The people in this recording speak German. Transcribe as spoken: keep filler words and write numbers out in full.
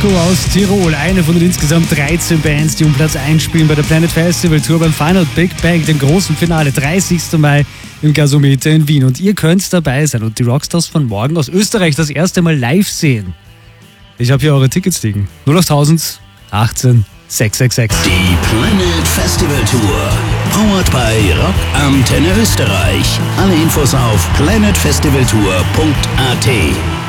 Marco aus Tirol, eine von den insgesamt dreizehn Bands, die um Platz eins spielen bei der Planet Festival Tour beim Final Big Bang, dem großen Finale, dreißigsten Mai im Gasometer in Wien. Und ihr könnt dabei sein und die Rockstars von morgen aus Österreich das erste Mal live sehen. Ich habe hier eure Tickets liegen. null achttausend achtzehn sechs sechs sechs. Die Planet Festival Tour. Powered by Rock Antenne Österreich. Alle Infos auf planet festival tour punkt a t.